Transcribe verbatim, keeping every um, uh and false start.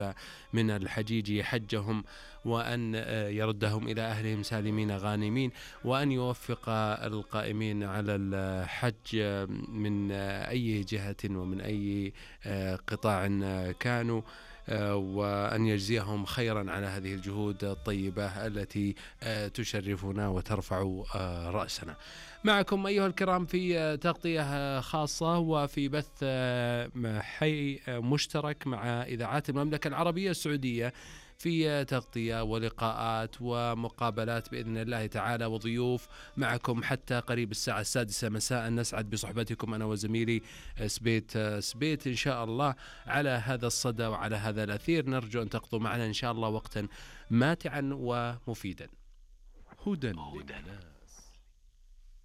من الحجيج حجهم، وأن يردهم إلى أهلهم سالمين غانمين، وأن يوفق القائمين على الحج من أي جهة ومن أي قطاع كانوا، وأن يجزيهم خيرا على هذه الجهود الطيبة التي تشرفنا وترفع رأسنا. معكم أيها الكرام في تغطية خاصة وفي بث حي مشترك مع إذاعات المملكة العربية السعودية، في تغطية ولقاءات ومقابلات بإذن الله تعالى، وضيوف معكم حتى قريب الساعة السادسة مساء. نسعد بصحبتكم أنا وزميلي سبيت سبيت إن شاء الله على هذا الصدى وعلى هذا الأثير. نرجو أن تقضوا معنا إن شاء الله وقتا ماتعا ومفيدا. هدى لله.